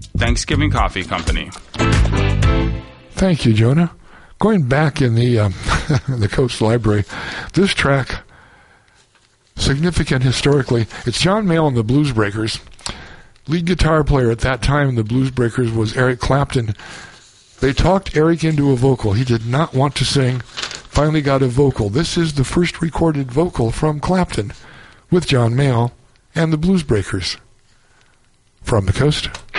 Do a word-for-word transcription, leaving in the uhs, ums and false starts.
Thanksgiving Coffee Company. Thank you, Jonah. Going back in the um, the Coast Library, this track, significant historically, it's John Mayall and the Blues Breakers. Lead guitar player at that time in the Blues Breakers was Eric Clapton. They talked Eric into a vocal. He did not want to sing, finally got a vocal. This is the first recorded vocal from Clapton with John Mayall and the Blues Breakers. From the Coast.